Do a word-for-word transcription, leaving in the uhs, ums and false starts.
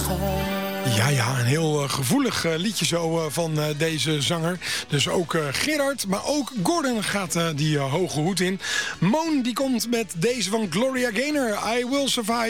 Ja, ja, een heel uh, gevoelig uh, liedje zo uh, van uh, deze zanger. Dus ook uh, Gerard, maar ook Gordon gaat uh, die uh, hoge hoed in. Moon die komt met deze van Gloria Gaynor, I Will Survive.